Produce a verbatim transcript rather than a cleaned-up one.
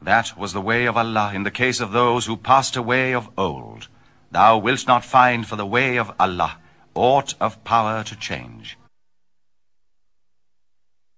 That was the way of Allah in the case of those who passed away of old. Thou wilt not find for the way of Allah aught of power to change.